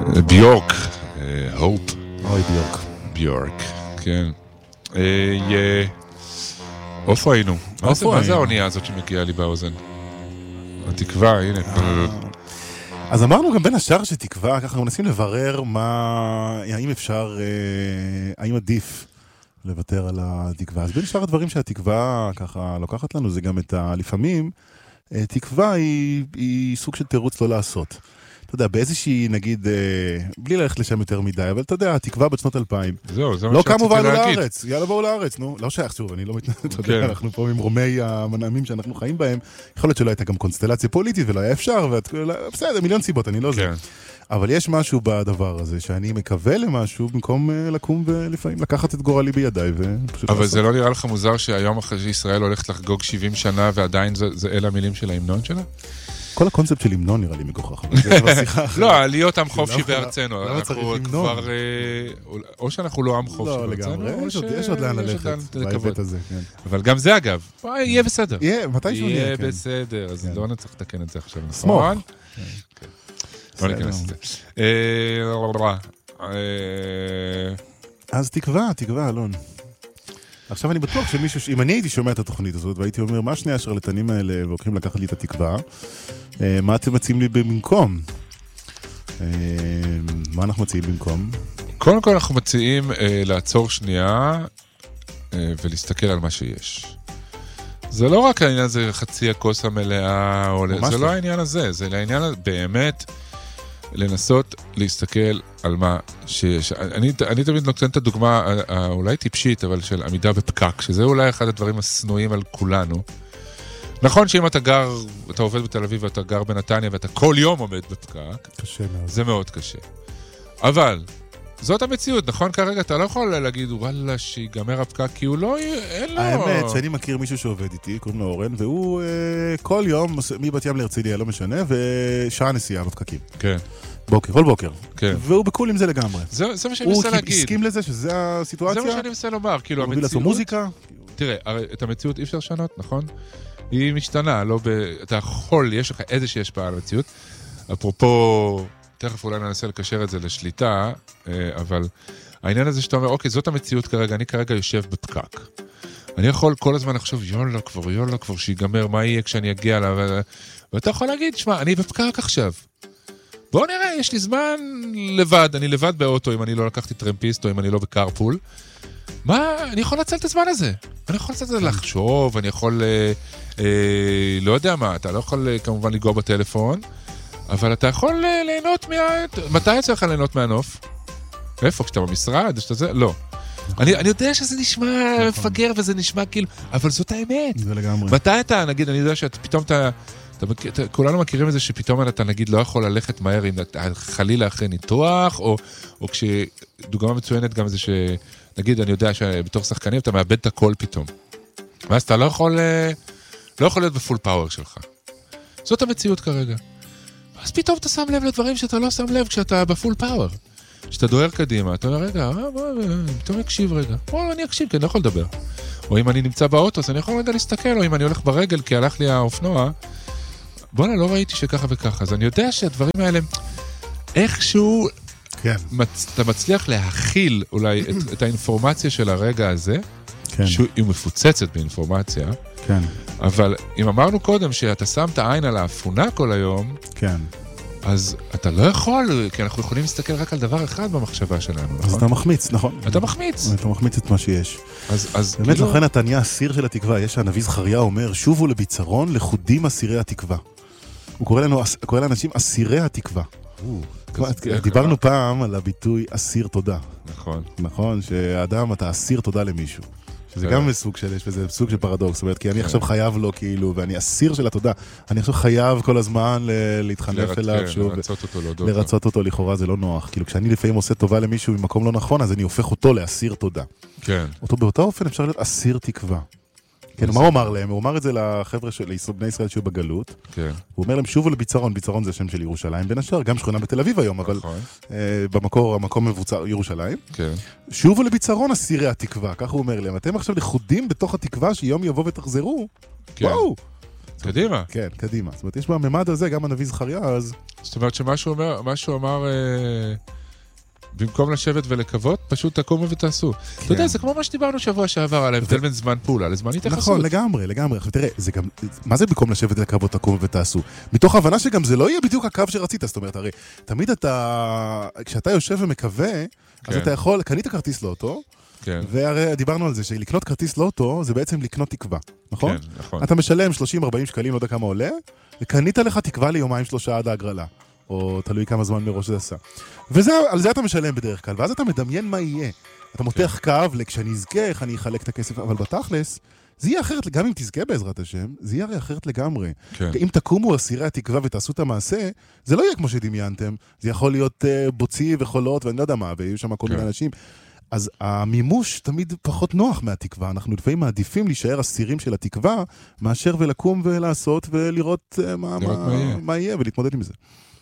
ביורק, הופ. אוי, ביורק. ביורק, כן. איפה היינו? מה זה האונייה הזאת שמגיעה לי באוזן? התקווה, הנה. אז אמרנו גם בין השאר שתקווה, ככה אנחנו מנסים לברר האם אפשר, האם עדיף לוותר על התקווה. אז בין שאר הדברים שהתקווה ככה לוקחת לנו, זה גם לפעמים, תקווה היא סוג של תירוץ לא לעשות. אתה יודע, באיזושהי, נגיד, בלי ללכת לשם יותר מדי, אבל אתה יודע, התקווה בת שנות 2000. זהו, זה מה לא שרציתי קמו ועלו להגיד. לארץ, יאללה בואו לארץ, נו, לא שייך שוב, אני לא מתנהל, אתה יודע, אנחנו פה ממרומי המנעמים שאנחנו חיים בהם, יכול להיות שלא הייתה גם קונסטלציה פוליטית ולא היה אפשר, בסדר, מיליון סיבות, אני לא זה. אבל יש משהו בדבר הזה, שאני מקווה למשהו, במקום לקום ולפעמים לקחת את גורלי בידיי, ופשוט... אבל זה לא נראה לך מוזר שהיום אחרי שישראל הולכת לחגוג 70 שנה, ועדיין זה אלה המילים של ההמנון שלה? כל הקונספט של המנון נראה לי מגוחך, אבל זה כבר שיחה אחרת. לא, להיות עם חופשי בארצנו. למה צריך המנון? או שאנחנו לא עם חופשי בארצנו. לא, לגמרי, יש עוד לאן ללכת בהיבט הזה. אבל גם זה אגב, יהיה בסדר. מתישהו יהיה בסדר, אז לא נצטרך לתקן את זה עכשיו. סמוך. לא ניכנס את זה. אז תקווה, אלון. עכשיו אני בטוח שמישהו, אם אני הייתי שומע את התוכנית הזאת, והייתי אומר, מה שני השרלטנים האלה והולכים לקחת לי את התקווה, מה אתם מציעים לי במקום? מה אנחנו מציעים במקום? קודם כל אנחנו מציעים לעצור שנייה ולהסתכל על מה שיש. זה לא רק העניין הזה חצי הכוס המלאה, זה לא העניין הזה, זה העניין באמת לנסות להסתכל על מה שיש. אני תמיד נותן את הדוגמה, אולי טיפשית, אבל של עמידה בפקק, שזה אולי אחד הדברים הסנועים על כולנו. נכון שאם אתה עובד בתל אביב ואתה גר בנתניה ואתה כל יום עומד בפקק, קשה מאוד. זה מאוד קשה. אבל זאת המציאות, נכון? כרגע אתה לא יכול להגיד, וואלה, שיגמר הפקק, כי הוא לא, אין לו... האמת שאני מכיר מישהו שעובד איתי, קוראים לו אורן, והוא כל יום, מבת ים להרצליה, לא משנה, ושעה נסיעה בפקקים. כן. כל בוקר. כן. והוא בקול עם זה לגמרי. זה מה שאני מנסה להגיד. הוא הסכים לזה שזה הסיטואציה? זה מה שאני מנסה לומר, כאילו המציאות... הוא לעשות מוזיקה? תראה, את המציאות אי אפשר לשנות, נכון? היא משתנה, אתה יכול, יש לך איזושהי השפעה על המציאות. אפרופו... תכף אולי ננסה לקשר את זה לשליטה, אבל העניין הזה שאתה אומר, אוקיי, זאת המציאות כרגע, אני כרגע יושב בפקק. אני יכול כל הזמן לחשוב, יולה כבר, שיגמר, מה יהיה כשאני אגיע אליו, ואתה יכול להגיד, שמע, אני בפקק עכשיו. בואו נראה, יש לי זמן לבד, אני לבד באוטו, אם אני לא לקחתי טרמפיסט, או אם אני לא בקרפול. אני יכול לצל את הזמן הזה. אני יכול לצל את זה לחשוב, אני יכול, לא יודע מה, אתה לא יכול כמובן לגוע בטלפון, אבל אתה יכול ליהנות מתי יצא לך ליהנות מהנוף? איפה? כשאתה במשרד? לא. אני יודע שזה נשמע מפגר וזה נשמע כאילו, אבל זאת האמת. זה לגמרי. מתי אתה, נגיד, אני יודע שפתאום כולנו מכירים את זה שפתאום אתה נגיד לא יכול ללכת מהר אם אתה חלילה אחרי ניתוח, או כשדוגמה מצוינת גם זה שנגיד, אני יודע שבתור שחקנים אתה מאבד את הכל פתאום. ואז אתה לא יכול להיות בפול פאוור שלך. זאת המציאות כרגע. אז פתאום אתה שם לב לדברים שאתה לא שם לב כשאתה בפול פאוור. כשאתה דוהר קדימה, אתה אומר, רגע, פתאום יקשיב רגע. אני אקשיב, כי אני לא יכול לדבר. או אם אני נמצא באוטו, אז אני יכול רגע להסתכל, או אם אני הולך ברגל, כי הלך לי האופנוע, לא ראיתי שככה וככה. אז אני יודע שהדברים האלה, איכשהו, אתה מצליח להכיל אולי את האינפורמציה של הרגע הזה, שהיא מפוצצת באינפורמציה, כן. אבל אם אמרנו קודם שאתה שם את העין על האפונה כל היום, כן. אז אתה לא יכול, כי אנחנו יכולים להסתכל רק על דבר אחד במחשבה שלנו, נכון? אז אתה מחמיץ, נכון? אתה מחמיץ. אתה מחמיץ את מה שיש. אז באמת, לכן אתה נהיה אסיר של התקווה. יש הנביא זכריה אומר, שובו לביצרון לחודים אסירי התקווה. הוא קורא לאנשים אסירי התקווה. דיברנו פעם על הביטוי אסיר תודה. נכון. נכון, שהאדם, אתה אסיר תודה למישהו. שזה גם סוג של, יש בזה סוג של פרדוקס, זאת אומרת, כי אני עכשיו חייב לו כאילו, ואני אסיר של התודה, אני עכשיו חייב כל הזמן להתחנף אליו שוב, לרצות אותו, לכאורה זה לא נוח, כאילו כשאני לפעמים עושה טובה למישהו במקום לא נכון, אז אני הופך אותו לאסיר תודה. כן. אותו באותו אופן אפשר להיות אסיר תקווה. כן, מה הוא אמר להם? הוא אמר את זה לחבר'ה של בני ישראל שהיו בגלות. כן. הוא אומר להם, שובו לביצרון, ביצרון זה השם של ירושלים, בין השאר, גם שכונה בתל אביב היום, אבל במקור, המקום מבוצר ירושלים. כן. שובו לביצרון אסירי התקווה, כך הוא אומר להם. אתם עכשיו לכודים בתוך התקווה שיום יבוא ותחזרו. וואו! קדימה. כן, קדימה. זאת אומרת, יש בממד הזה גם הנביא זכריה, אז... זאת אומרת שמה שהוא אמר, במקום לשבת ולקוות, פשוט תקומו ותעשו. אתה יודע, זה כמו מה שדיברנו שבוע שעבר, על ההבדל בין זמן פעולה לזמן התייחסות. נכון, לגמרי. תראה, מה זה במקום לשבת ולקוות תקומו ותעשו? מתוך הבנה שגם זה לא יהיה בדיוק הקו שרצית, זאת אומרת, הרי, תמיד כשאתה יושב ומקווה, אז אתה יכול, קנית כרטיס לוטו, והרי דיברנו על זה, שלקנות כרטיס לוטו זה בעצם לקנות תקווה, נכון? כן, נכון. אתה משלם 30-40 שקלים, לא יודע כמה עולה, וקנית לך תקווה ליומיים 3 עד ההגרלה, או תלוי כמה זמן מראש זה עשה. ועל זה אתה משלם בדרך כלל, ואז אתה מדמיין מה יהיה. אתה מותח קו, כשאני אזכה, איך אני אחלק את הכסף, אבל בתכלס, זה יהיה אחרת, גם אם תזכה בעזרת השם, זה יהיה הרי אחרת לגמרי. כן. אם תקומו אסירי התקווה ותעשו את המעשה, זה לא יהיה כמו שדמיינתם, זה יכול להיות בוצי וחולות, ואני לא יודע מה, ויהיו שם כל מיני אנשים. אז המימוש תמיד פחות נוח מהתקווה. אנחנו לפעמים מעדיפים להישאר אסירים של התקווה, מאשר ולקום ולעשות ולראות מה יהיה ולהתמודד עם זה.